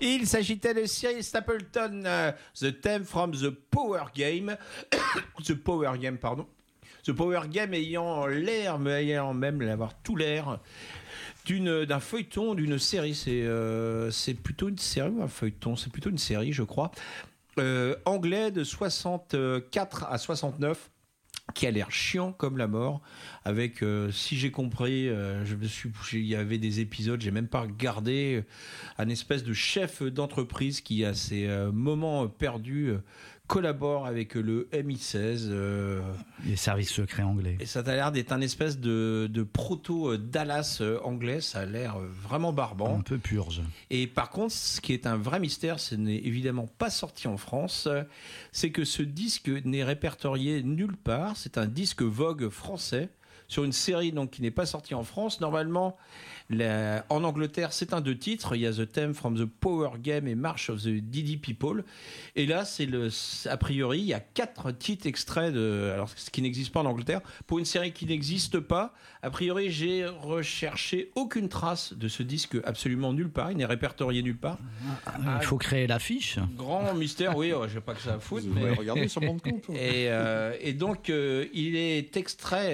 Il s'agitait de Cyril Stapleton, The Theme from the Power Game. The Power Game, pardon. The Power Game ayant l'air, mais ayant même avoir tout l'air d'un feuilleton, d'une série. C'est plutôt une série ou un feuilleton? C'est plutôt une série, je crois. Anglais de 64 à 69. Qui a l'air chiant comme la mort, avec, si j'ai compris, il y avait des épisodes, j'ai même pas regardé, un espèce de chef d'entreprise qui, à ses moments perdus, collabore avec le MI16. Les services secrets anglais. Et ça a l'air d'être un espèce de proto-Dallas anglais, ça a l'air vraiment barbant. Un peu purge. Et par contre, ce qui est un vrai mystère, ce n'est évidemment pas sorti en France, c'est que ce disque n'est répertorié nulle part. C'est un disque Vogue français sur une série donc qui n'est pas sortie en France. Normalement, en Angleterre, c'est un 2 titres. Il y a The Theme from the Power Game et March of the Diddy People. Et là, a priori, il y a 4 titres extraits alors ce qui n'existe pas en Angleterre. Pour une série qui n'existe pas, a priori, j'ai recherché aucune trace de ce disque absolument nulle part. Il n'est répertorié nulle part. Il faut créer l'affiche. Grand mystère, oui, je n'ai pas que ça à foutre. Mais regardez sur mon compte. Et donc, il est extrait,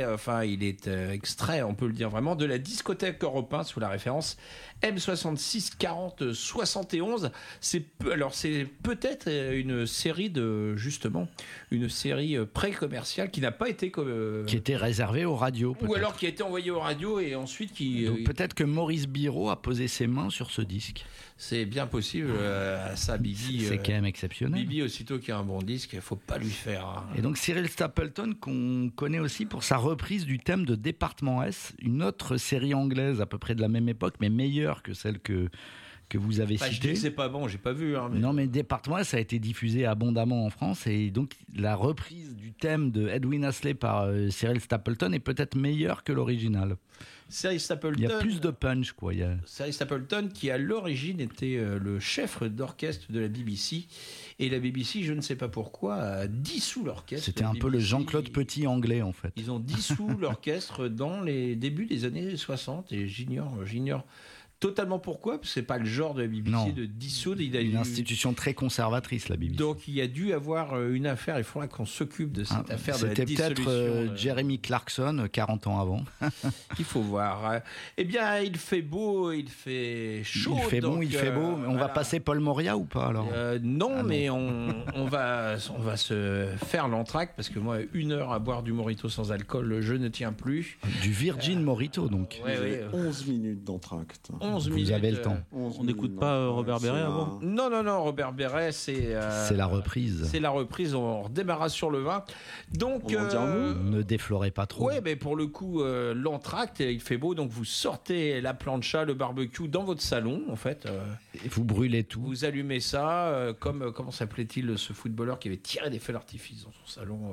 on peut le dire vraiment, de la discothèque Europe 1 sous la référence M66 40 71. C'est peut-être une série une série pré-commerciale qui n'a pas été qui était réservée aux radios. Ou alors qui a été envoyée aux radios et ensuite Donc peut-être que Maurice Biro a posé ses mains sur ce disque. C'est bien possible. Ça, Bibi. C'est quand même exceptionnel. Bibi, aussitôt qu'il y a un bon disque, il ne faut pas lui faire. Et donc Cyril Stapleton, qu'on connaît aussi pour sa reprise du thème de Département S, une autre série anglaise à peu près de la même époque, mais meilleure que celle que vous avez citée. Je dis que c'est pas bon, j'ai pas vu. Non, mais Département S a été diffusé abondamment en France, et donc la reprise du thème de Edwin Astley par Cyril Stapleton est peut-être meilleure que l'original. Cyril Stapleton. Il y a plus de punch, quoi. Cyril Stapleton, qui à l'origine était le chef d'orchestre de la BBC, et la BBC, je ne sais pas pourquoi, a dissous l'orchestre. C'était un peu le Jean-Claude Petit anglais, en fait. Ils ont dissous l'orchestre dans les débuts des années 60, et j'ignore totalement pourquoi, parce que c'est pas le genre de la BBC de dissoudre. Une institution très conservatrice, la BBC. Donc il y a dû avoir une affaire, il faudra qu'on s'occupe de cette affaire de la dissolution. C'était peut-être Jeremy Clarkson, 40 ans avant. Il faut voir. Eh bien, il fait beau, il fait chaud. Il fait bon, il fait beau. On va passer Paul Moria ou pas alors Non, mais on va se faire l'entracte, parce que moi, 1 heure à boire du Morito sans alcool, je ne tiens plus. Du Virgin Morito, donc. 11 minutes d'entracte. 11 minutes. Vous avez le temps. On n'écoute pas Robert Béret avant? Non, Robert Béret, c'est la reprise. C'est la reprise, on redémarra sur le vin. Donc, ne déflorez pas trop. Oui, mais pour le coup, l'entracte, il fait beau, donc vous sortez la plancha, le barbecue dans votre salon, en fait. Et vous brûlez tout. Vous allumez ça, comment s'appelait-il ce footballeur qui avait tiré des feux d'artifice dans son salon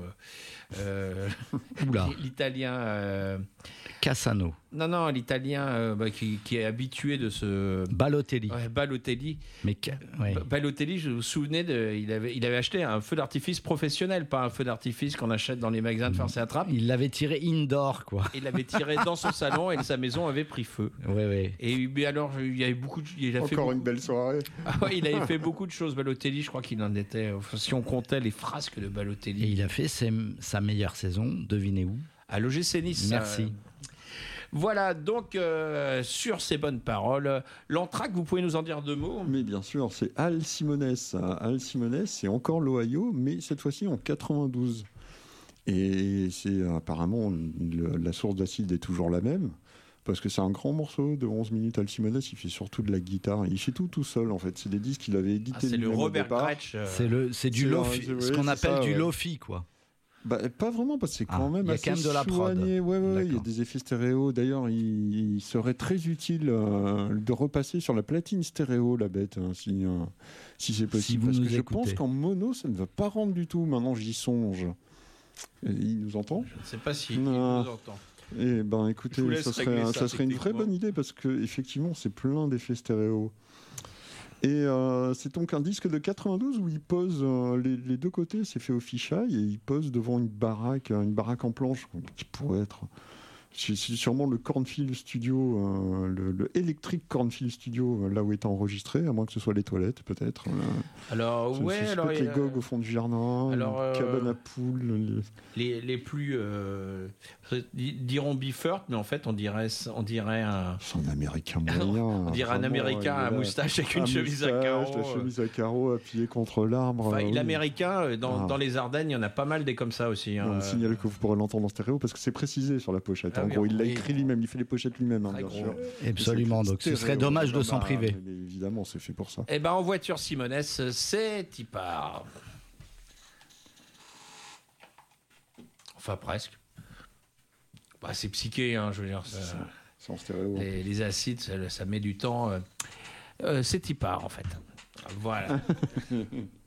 Oula. L'italien... Cassano. Non, l'italien qui est habitué de ce... Balotelli. Ouais, Balotelli. Ouais. Balotelli, je me souvenais, il avait acheté un feu d'artifice professionnel, pas un feu d'artifice qu'on achète dans les magasins de farce et attrape. Il l'avait tiré indoor, quoi. Il l'avait tiré dans son salon et sa maison avait pris feu. Ouais. Et alors, il y avait une belle soirée. Il avait fait beaucoup de choses, Balotelli. Je crois qu'il en était... si on comptait les frasques de Balotelli. Et il a fait sa meilleure saison, devinez où? À l'OGC Nice. Merci. Voilà, donc sur ces bonnes paroles, l'entracte, vous pouvez nous en dire 2 mots? Mais bien sûr, c'est Al Simones. Al Simones, c'est encore l'Ohio, mais cette fois-ci en 92. Et c'est apparemment, la source d'acide est toujours la même, parce que c'est un grand morceau de 11 minutes. Al Simones, il fait surtout de la guitare. Il fait tout seul, en fait. C'est des disques qu'il avait édités. C'est le Robert Gretsch. C'est du lofi, ce qu'on appelle du lofi, quoi. Pas vraiment, parce que c'est quand même assez quand même de la prod. Ouais, il y a des effets stéréo. D'ailleurs, il serait très utile de repasser sur la platine stéréo, la bête, si c'est possible. Parce que je pense qu'en mono, ça ne va pas rendre du tout. Maintenant, j'y songe. Il nous entend? Je ne sais pas s'il nous entend. Eh ben, écoutez, ça serait une vraie bonne idée, parce que effectivement, c'est plein d'effets stéréo. Et c'est donc un disque de 92 où il pose les 2 côtés, c'est fait au fisheye, et il pose devant une baraque en planche qui pourrait être C'est sûrement le Cornfield Studio, le Electric Cornfield Studio, là où est enregistré, à moins que ce soit les toilettes, peut-être. Alors, alors les GOG au fond du jardin, cabane à poules. Les plus diront Biffert, mais en fait, on dirait un. C'est un Américain moyen. On dirait un Américain à moustache avec une chemise à carreaux. La chemise à carreaux appuyée contre l'arbre. Enfin, l'Américain, dans les Ardennes, il y en a pas mal des comme ça aussi. On signale que vous pourrez l'entendre en stéréo parce que c'est précisé sur la pochette. En gros, il l'a écrit lui-même, il fait les pochettes lui-même, bien sûr. Absolument, donc ce serait dommage de s'en priver. Mais évidemment, c'est fait pour ça. Eh ben, en voiture Simonès, c'est Tipar. Enfin, presque. Bah, c'est psyché, hein, je veux dire. C'est en stéréo. Les acides, ça met du temps. C'est Tipar, en fait. Voilà.